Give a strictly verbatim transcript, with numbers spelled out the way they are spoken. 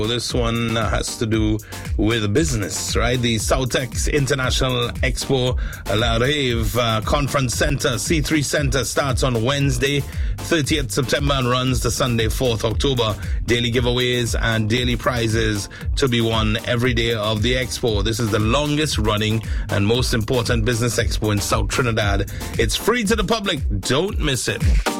Well, this one has to do with business, right? The Southex International Expo La Rave uh, Conference Center, C three Center, starts on Wednesday, thirtieth September and runs to Sunday, fourth October. Daily giveaways and daily prizes to be won every day of the expo. This is the longest running and most important business expo in South Trinidad. It's free to the public. Don't miss it.